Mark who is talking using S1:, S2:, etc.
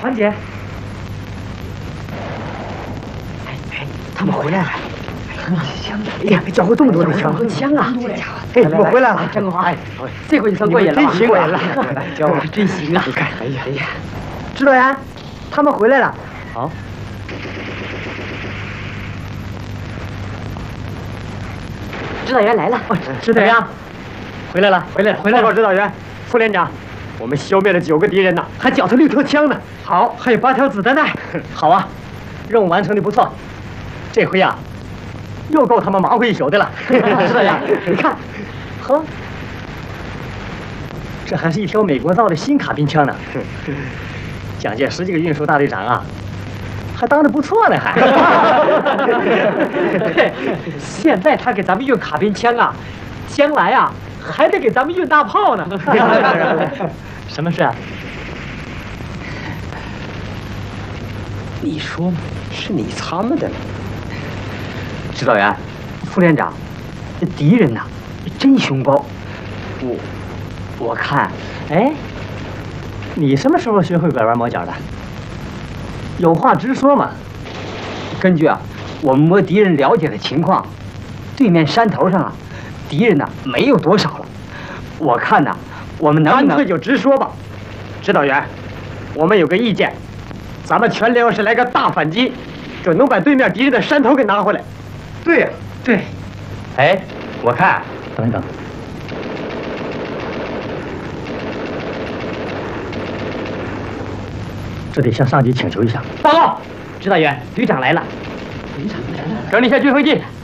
S1: 团结。他们回来了。哎呀，缴获这么多的枪！枪啊！哎，你们回来了，真好！哎，这回就算过瘾了。真行啊！真行啊！你看，哎呀，指导员，他们回来了。好。指导员来了。指导员，回来了，回来了，回来了！报告指导员，副连长，我们消灭了9个敌人呢，还缴出6头枪呢。好，还有8条子弹呢。好啊，任务完成的不错。这回啊。 又够他们忙活一宿的了，是呀，你看，呵，这还是一条美国造的新卡宾枪呢。蒋介石这个运输大队长啊，还当得不错呢，还。现在他给咱们运卡宾枪啊，将来啊还得给咱们运大炮呢。什么事啊？你说嘛，是你参谋的。 指导员，副连长，这敌人呐，真凶暴。我看，哎，你什么时候学会拐弯抹角的？有话直说嘛。根据啊，我们摸敌人了解的情况，对面山头上啊，敌人呐没有多少了。我看呐，我们能不能干脆就直说吧。指导员，我们有个意见，咱们全连要是来个大反击，准能把对面敌人的山头给拿回来。 对呀，对。哎，我看，等等，这得向上级请求一下。报告，指导员，旅长来了。旅长来了。整理一下军会记，